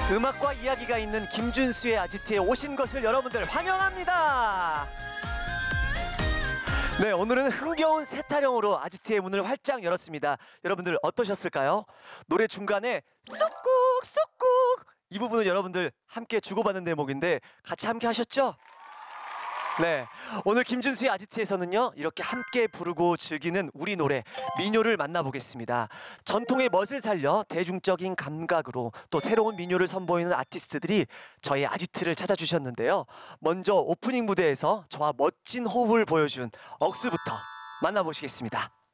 음악과 이야기가 있는 김준수의 아지트에 오신 것을 여러분들 환영합니다. 네, 오늘은 흥겨운 새 타령으로 아지트의 문을 활짝 열었습니다. 여러분들 어떠셨을까요? 노래 중간에 쏙꾹 쏙꾹 이 부분은 여러분들 함께 주고받는 대목인데 같이 함께 하셨죠? 네, 오늘 김준수의 아지트에서는요 이렇게 함께 부르고 즐기는 우리 노래 민요를 만나보겠습니다. 전통의 멋을 살려 대중적인 감각으로 또 새로운 민요를 선보이는 아티스트들이 저희 아지트를 찾아주셨는데요. 먼저 오프닝 무대에서 저와 멋진 호흡을 보여준 억스부터 만나보시겠습니다.